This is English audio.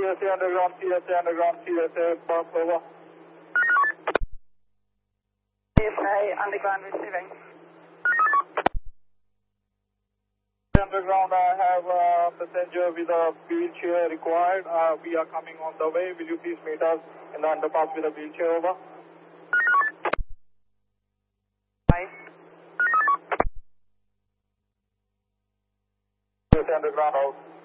CSA underground, CSA, bus over. CSA underground receiving. Underground, I have a passenger with a wheelchair required. We are coming on the way. Will you please meet us in the underpass with a wheelchair over? CSA underground out.